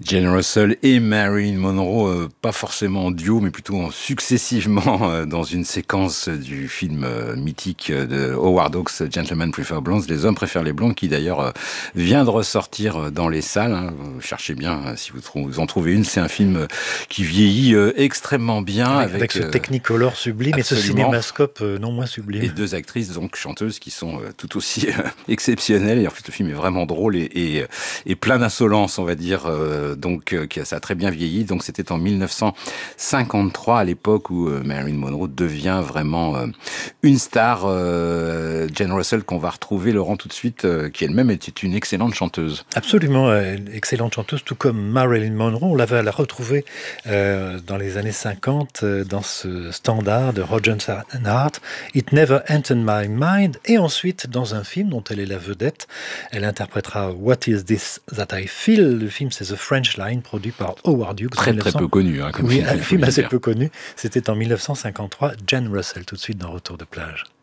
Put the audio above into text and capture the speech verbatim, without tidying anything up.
Jane Russell et Marilyn Monroe, euh, pas forcément en duo, mais plutôt en successivement euh, dans une séquence du film euh, mythique de Howard Hawks, Gentlemen Prefer Blondes, Les hommes préfèrent les blondes, qui d'ailleurs euh, vient de ressortir dans les salles. Hein. Vous cherchez bien euh, si vous, trou- vous en trouvez une. C'est un film euh, qui vieillit euh, extrêmement bien. Avec, Avec, avec ce euh, Technicolor sublime absolument. Et ce cinémascope euh, non moins sublime. Et deux actrices, donc chanteuses, qui sont euh, tout aussi euh, exceptionnelles. Et en fait, le film est vraiment drôle et, et, et plein d'insolence, on va dire. Euh, donc, euh, ça a très bien vieilli. Donc, c'était en mille neuf cent cinquante-trois, à l'époque où euh, Marilyn Monroe devient vraiment euh, une star. Euh, Jane Russell, qu'on va retrouver, Laurent, tout de suite, euh, qui elle-même était une excellente chanteuse. Absolument, euh, excellente chanteuse, tout comme Marilyn Monroe. On l'avait la retrouvée euh, dans les années cinquante euh, dans ce standard de Rodgers and Hart, It Never Entered My Mind, et ensuite dans un film dont elle est la vedette. Elle interprétera What Is This That I Feel. Le film, c'est The French Line, produit par Howard Hughes. Très, très peu connu. Hein, comme oui, film, un film assez peu connu. C'était en mille neuf cent cinquante-trois. Jane Russell, tout de suite dans Retour de plage.